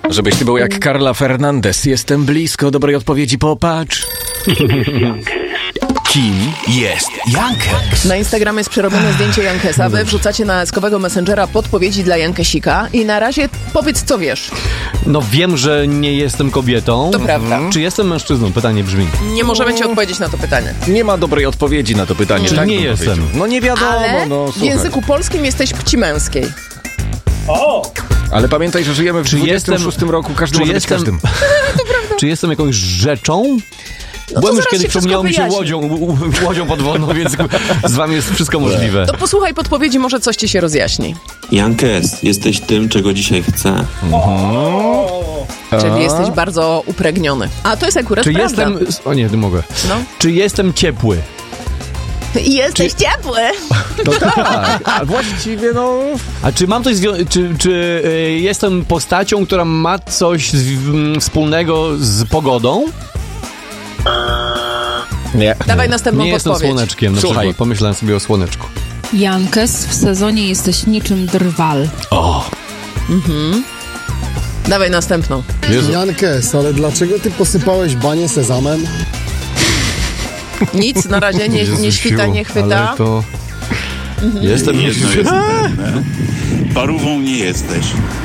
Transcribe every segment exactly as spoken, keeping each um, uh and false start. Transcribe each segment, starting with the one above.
Żebyś ty był jak Carla Fernandez. Jestem blisko dobrej odpowiedzi, popatrz. Kim jest Jankes? Na Instagramie jest przerobione zdjęcie Jankesa. Wy wrzucacie na eskowego Messengera podpowiedzi dla Jankesika i na razie powiedz, co wiesz. No wiem, że nie jestem kobietą. To prawda. Czy jestem mężczyzną? Pytanie brzmi. Nie możemy ci odpowiedzieć na to pytanie. Nie ma dobrej odpowiedzi na to pytanie. Czy tak nie bym jestem? powiedział. No nie wiadomo, Ale no w słuchaj. języku polskim jesteś płci męskiej. Ale pamiętaj, że żyjemy w Czy dwudziestym jestem- szóstym roku, każdy czy może jestem- być każdym. Czy jestem jakąś rzeczą? No to Byłem już zaraz kiedyś, się wszystko przypomniało mi się wyjaśni. łodzią, u- u- łodzią podwodną, więc z wami jest wszystko możliwe. To posłuchaj podpowiedzi, może coś ci się rozjaśni. Jankes, jesteś tym, czego dzisiaj chcę. Czyli jesteś bardzo upragniony. A to jest akurat Czy prawda. jestem... O nie, nie mogę. No. Czy jestem ciepły? I jesteś ciepły. No tak, a właściwie no... A czy mam coś zwią- czy, czy y, jestem postacią, która ma coś z, m, wspólnego z pogodą? Nie. Dawaj następną Nie jestem podpowiedź. słoneczkiem, na Słuchaj. przykład. Pomyślałem sobie o słoneczku. Jankes, w sezonie jesteś niczym drwal. O! Dawaj następną. Jezu. Jankes, ale dlaczego ty posypałeś banie sezamem? Nic na razie nie, nie świta, nie chwyta. Ale to... Jestem... Jedno jest pewne. Parówą nie jesteś.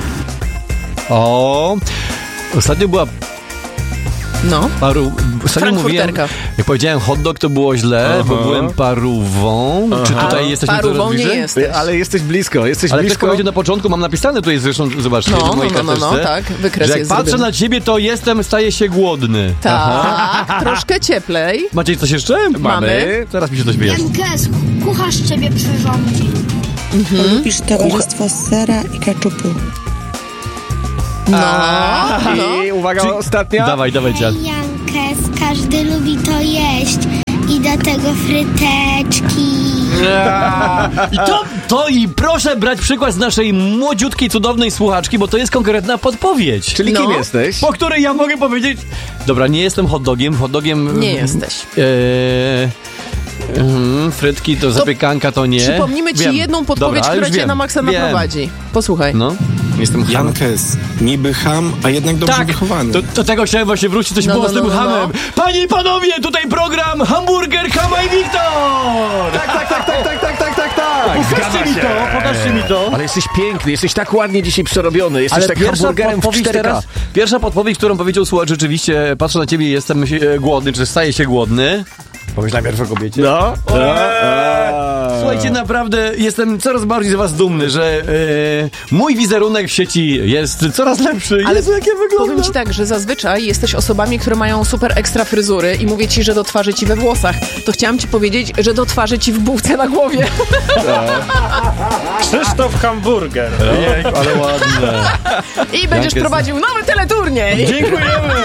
O! Ostatnio była No. paru... Ostatnio mówiłem, Frankfurterka. jak powiedziałem hot dog, to było źle, bo Aha. byłem parówą. Czy tutaj jesteśmy Parówą coraz nie bliżej? jesteś. Ale jesteś blisko, jesteś Ale ktoś blisko. powiedział na początku, mam napisane tutaj zresztą, zobaczcie, No, w mojej no, no, no, karteczce, tak, wykres że jak jest patrzę zrobiony. na ciebie, to jestem, staję się głodny. Tak, troszkę cieplej. Macie coś jeszcze? Mamy. Zaraz mi się coś wyjaśni. Jankes, kucharz ciebie przyrządzi. Lubisz towarzystwo sera i keczupu. No, I uwaga, Czy- ostatnia. Dawaj, dawaj, dziad. Jankes, każdy lubi to jeść. I do tego fryteczki. I to, to i proszę brać przykład z naszej młodziutkiej, cudownej słuchaczki, bo to jest konkretna podpowiedź. Czyli No. kim jesteś? Po której ja mogę powiedzieć... Dobra, nie jestem hot dogiem, hot dogiem... Nie jesteś. Eee, mm, frytki to zapiekanka to nie. Przypomnimy ci Wiem. jedną podpowiedź, Dobra, która już cię wiem. na maksa Wiem. naprowadzi. Posłuchaj. No. Jestem Jankes, niby ham, a jednak dobrze Tak, wychowany. do, do tego chciałem właśnie wrócić, coś No, było no, z tym no, no, hamem. Panie i panowie, tutaj program Hamburger, Hama i Wiktor! Tak, tak, tak, tak, tak, tak, tak, tak, tak. Pokażcie mi to, pokażcie mi to. Ale jesteś piękny, jesteś tak ładnie dzisiaj przerobiony, jesteś Ale tak pierwsza hamburgerem w podpowiedź cztery K. teraz, pierwsza podpowiedź, którą powiedział słuchacz, rzeczywiście, patrzę na ciebie, jestem e, głodny, czy staję się głodny. Pomyślałem pierwszy o kobiecie. No. Słuchajcie, naprawdę jestem coraz bardziej z was dumny, że e, mój wizerunek w sieci jest coraz lepszy. Ale Jezu, jak ja Powiem wyglądam. ci tak, że zazwyczaj jesteś osobami, które mają super ekstra fryzury i mówię ci, że do twarzy ci we włosach. To chciałam ci powiedzieć, że do twarzy ci w bułce na głowie. Krzysztof Hamburger. Jejku, ale ładne. I będziesz jest- prowadził nowy teleturniej. Dziękujemy.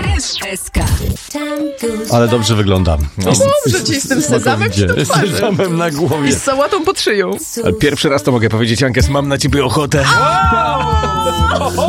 Ale dobrze wyglądam. Dobrze ci z tym sezamem ci do Z twarzy. sezamem na I głowie. z sałatą pod szyją. Ale pierwszy raz to mogę powiedzieć, Jankes, mam na ciebie ochotę.